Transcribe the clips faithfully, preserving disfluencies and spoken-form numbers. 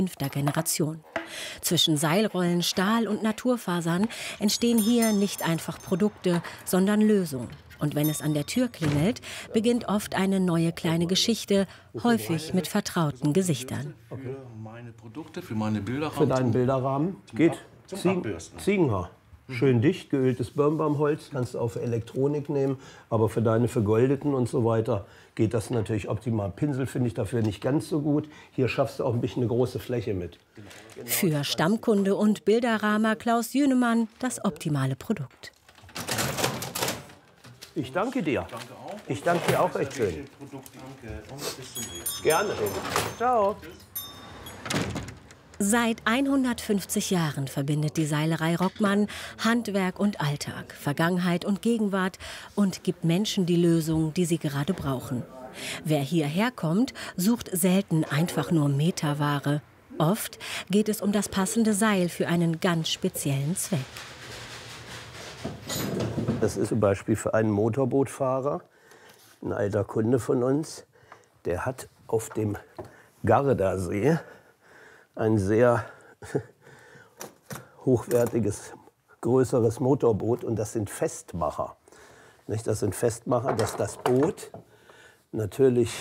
fünfter Generation. Zwischen Seilrollen, Stahl und Naturfasern entstehen hier nicht einfach Produkte, sondern Lösungen. Und wenn es an der Tür klingelt, beginnt oft eine neue kleine Geschichte, häufig mit vertrauten Gesichtern. Für meine Produkte, für meine Bilderrahmen. Für deinen Bilderrahmen geht Ziegen, Ziegenhaar. Schön dicht, geöltes Birnbaumholz, kannst du auch für Elektronik nehmen, aber für deine vergoldeten und so weiter geht das natürlich optimal. Pinsel finde ich dafür nicht ganz so gut. Hier schaffst du auch ein bisschen eine große Fläche mit. Für Stammkunde und Bilderrahmer Klaus Jünemann das optimale Produkt. Ich danke dir. Ich danke dir auch recht schön. Gerne. Ciao. Seit hundertfünfzig Jahren verbindet die Seilerei Rockmann Handwerk und Alltag, Vergangenheit und Gegenwart und gibt Menschen die Lösung, die sie gerade brauchen. Wer hierher kommt, sucht selten einfach nur Meterware. Oft geht es um das passende Seil für einen ganz speziellen Zweck. Das ist zum Beispiel für einen Motorbootfahrer, ein alter Kunde von uns, der hat auf dem Gardasee ein sehr hochwertiges, größeres Motorboot und das sind Festmacher. Das sind Festmacher, dass das Boot natürlich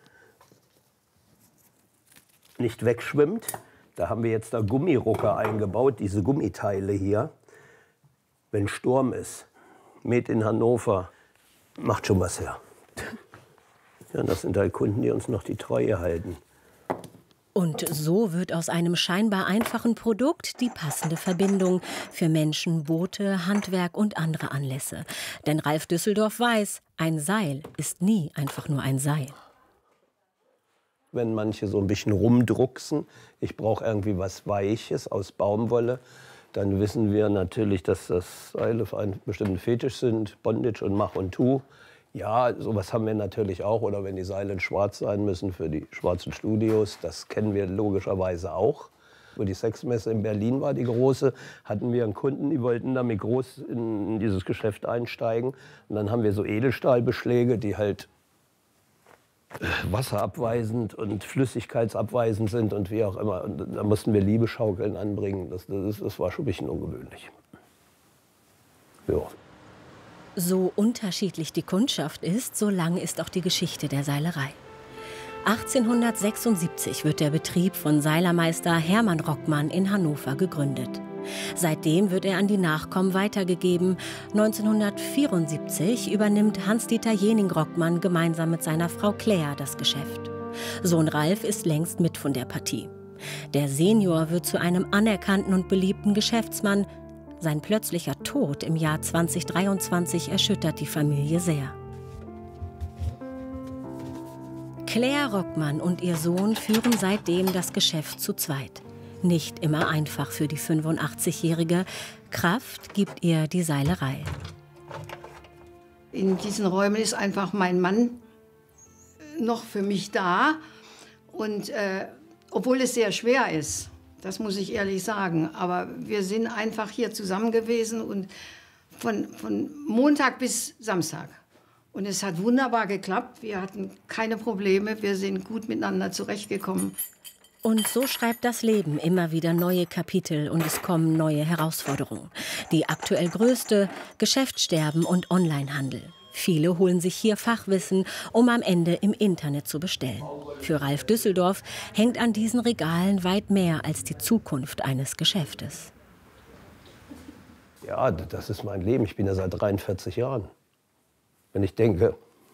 nicht wegschwimmt. Da haben wir jetzt da Gummirucker eingebaut, diese Gummiteile hier. Wenn Sturm ist, Made in Hannover, macht schon was her. Ja, das sind halt Kunden, die uns noch die Treue halten. Und so wird aus einem scheinbar einfachen Produkt die passende Verbindung für Menschen, Boote, Handwerk und andere Anlässe. Denn Ralf Düsseldorf weiß, ein Seil ist nie einfach nur ein Seil. Wenn manche so ein bisschen rumdrucksen, ich brauche irgendwie was Weiches aus Baumwolle, dann wissen wir natürlich, dass das Seile für einen bestimmten Fetisch sind, Bondage und Mach und Tu. Ja, sowas haben wir natürlich auch. Oder wenn die Seile in schwarz sein müssen für die schwarzen Studios, das kennen wir logischerweise auch. Wo die Sexmesse in Berlin war, die große, hatten wir einen Kunden, die wollten damit groß in dieses Geschäft einsteigen. Und dann haben wir so Edelstahlbeschläge, die halt wasserabweisend und flüssigkeitsabweisend sind und wie auch immer. Und da mussten wir Liebeschaukeln anbringen. Das, das, das war schon ein bisschen ungewöhnlich. Ja. So unterschiedlich die Kundschaft ist, so lang ist auch die Geschichte der Seilerei. achtzehnhundertsechsundsiebzig wird der Betrieb von Seilermeister Hermann Rockmann in Hannover gegründet. Seitdem wird er an die Nachkommen weitergegeben. neunzehnhundertvierundsiebzig übernimmt Hans-Dieter Jening-Rockmann gemeinsam mit seiner Frau Claire das Geschäft. Sohn Ralf ist längst mit von der Partie. Der Senior wird zu einem anerkannten und beliebten Geschäftsmann. Sein plötzlicher Tod im Jahr zweitausenddreiundzwanzig erschüttert die Familie sehr. Claire Rockmann und ihr Sohn führen seitdem das Geschäft zu zweit. Nicht immer einfach für die fünfundachtzigjährige. Kraft gibt ihr die Seilerei. In diesen Räumen ist einfach mein Mann noch für mich da. Und äh, obwohl es sehr schwer ist, das muss ich ehrlich sagen. Aber wir sind einfach hier zusammen gewesen und von, von Montag bis Samstag. Und es hat wunderbar geklappt. Wir hatten keine Probleme. Wir sind gut miteinander zurechtgekommen. Und so schreibt das Leben immer wieder neue Kapitel und es kommen neue Herausforderungen. Die aktuell größte: Geschäftssterben und Onlinehandel. Viele holen sich hier Fachwissen, um am Ende im Internet zu bestellen. Für Ralf Düsseldorf hängt an diesen Regalen weit mehr als die Zukunft eines Geschäftes. Ja, das ist mein Leben. Ich bin ja seit dreiundvierzig Jahren. Wenn ich denke,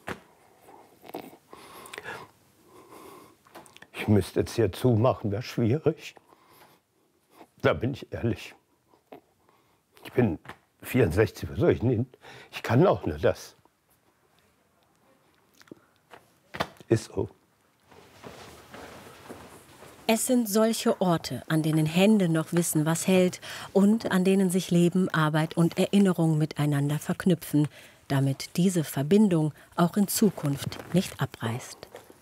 ich müsste jetzt hier zumachen, wäre schwierig. Da bin ich ehrlich. Ich bin vierundsechzig, was soll ich denn? Ich kann auch nur das. Ist so. Es sind solche Orte, an denen Hände noch wissen, was hält und an denen sich Leben, Arbeit und Erinnerung miteinander verknüpfen, damit diese Verbindung auch in Zukunft nicht abreißt.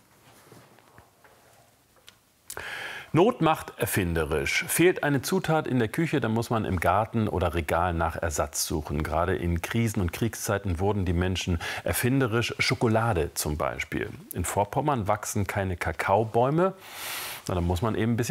Not macht erfinderisch. Fehlt eine Zutat in der Küche, dann muss man im Garten oder Regal nach Ersatz suchen. Gerade in Krisen- und Kriegszeiten wurden die Menschen erfinderisch. Schokolade zum Beispiel. In Vorpommern wachsen keine Kakaobäume, sondern muss man eben ein bisschen